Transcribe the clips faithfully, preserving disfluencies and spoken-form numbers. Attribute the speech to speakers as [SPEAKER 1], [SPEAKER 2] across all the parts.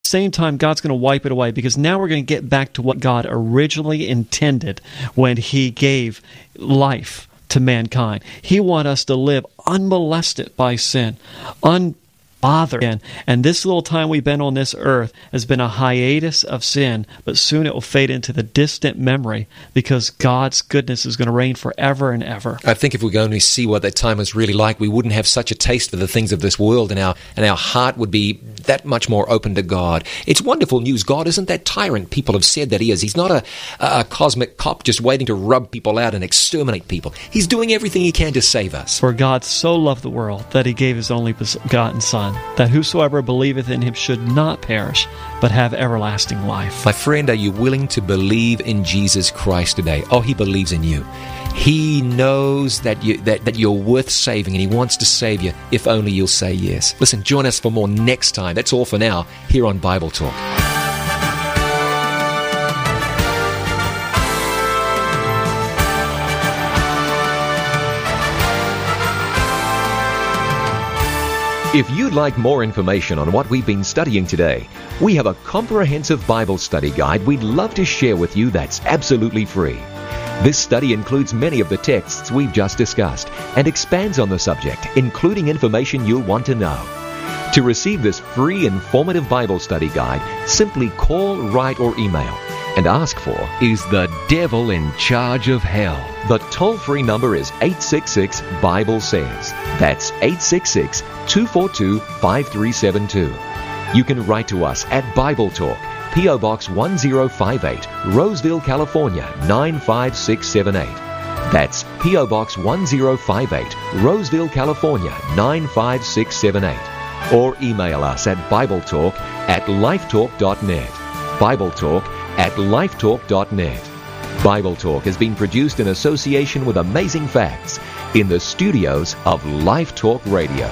[SPEAKER 1] same time, God's going to wipe it away, because now we're going to get back to what God originally intended when He gave life to mankind. He wants us to live unmolested by sin, unbothered. And this little time we've been on this earth has been a hiatus of sin, but soon it will fade into the distant memory, because God's goodness is going to reign forever and ever.
[SPEAKER 2] I think if we could only see what that time was really like, we wouldn't have such a taste for the things of this world, and our and our heart would be that much more open to God. It's wonderful news. God isn't that tyrant people have said that He is. He's not a, a cosmic cop just waiting to rub people out and exterminate people. He's doing everything He can to save us.
[SPEAKER 1] For God so loved the world that He gave His only begotten Son, that whosoever believeth in Him should not perish, but have everlasting life.
[SPEAKER 2] My friend, are you willing to believe in Jesus Christ today? Oh, He believes in you. He knows that, you, that, that you're worth saving, and He wants to save you if only you'll say yes. Listen, join us for more next time. That's all for now here on Bible Talk. If you'd like more information on what we've been studying today, we have a comprehensive Bible study guide we'd love to share with you that's absolutely free. This study includes many of the texts we've just discussed and expands on the subject, including information you'll want to know. To receive this free, informative Bible study guide, simply call, write, or email and ask for Is the Devil in Charge of Hell? The toll-free number is eight six six, Bible says. That's eight six six, two four two, five three seven two. You can write to us at Bible Talk, P O Box one zero five eight, Roseville, California, nine five six seven eight. That's P O Box one zero five eight, Roseville, California, nine five six seven eight. Or email us at BibleTalk at lifetalk dot net. BibleTalk at lifetalk dot net. Bible Talk has been produced in association with Amazing Facts in the studios of Life Talk Radio.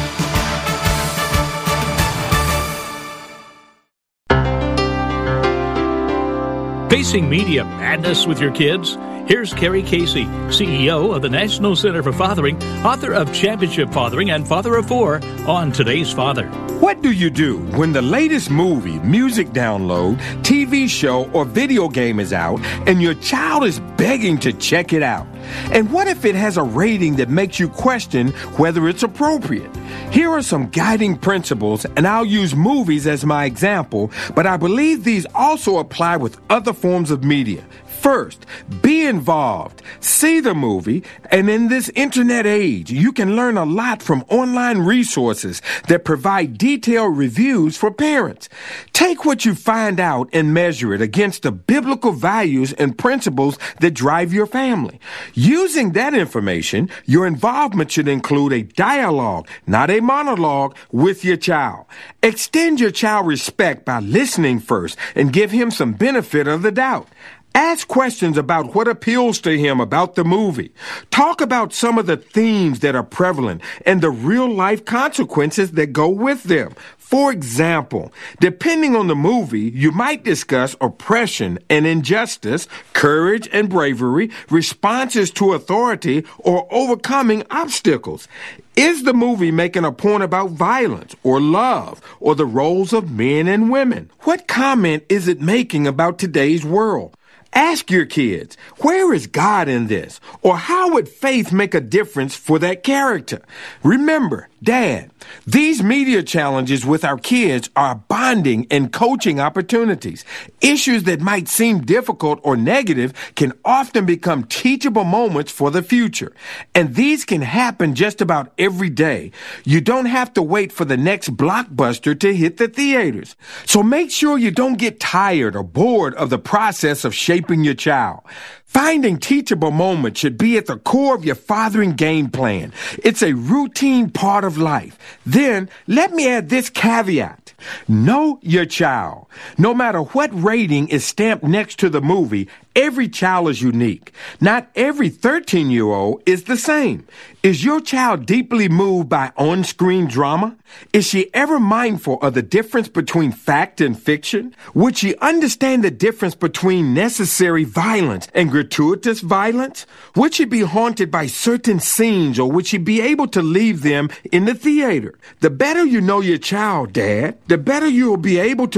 [SPEAKER 3] Facing media madness with your kids? Here's Kerry Casey, C E O of the National Center for Fathering, author of Championship Fathering and Father of Four, on Today's Father.
[SPEAKER 4] What do you do when the latest movie, music download, T V show, or video game is out and your child is begging to check it out? And what if it has a rating that makes you question whether it's appropriate? Here are some guiding principles, and I'll use movies as my example, but I believe these also apply with other forms of media. First, be involved. See the movie, and in this internet age, you can learn a lot from online resources that provide detailed reviews for parents. Take what you find out and measure it against the biblical values and principles that drive your family. Using that information, your involvement should include a dialogue, not a monologue, with your child. Extend your child respect by listening first and give him some benefit of the doubt. Ask questions about what appeals to him about the movie. Talk about some of the themes that are prevalent and the real-life consequences that go with them. For example, depending on the movie, you might discuss oppression and injustice, courage and bravery, responses to authority, or overcoming obstacles. Is the movie making a point about violence or love or the roles of men and women? What comment is it making about today's world? Ask your kids, where is God in this? Or how would faith make a difference for that character? Remember, Dad, these media challenges with our kids are bonding and coaching opportunities. Issues that might seem difficult or negative can often become teachable moments for the future. And these can happen just about every day. You don't have to wait for the next blockbuster to hit the theaters. So make sure you don't get tired or bored of the process of shaping your child. Finding teachable moments should be at the core of your fathering game plan. It's a routine part of life. Then, let me add this caveat. Know your child. No matter what rating is stamped next to the movie, every child is unique. Not every thirteen-year-old is the same. Is your child deeply moved by on-screen drama? Is she ever mindful of the difference between fact and fiction? Would she understand the difference between necessary violence and gratuitous violence? Would she be haunted by certain scenes, or would she be able to leave them in the theater? The better you know your child, Dad, the better you will be able to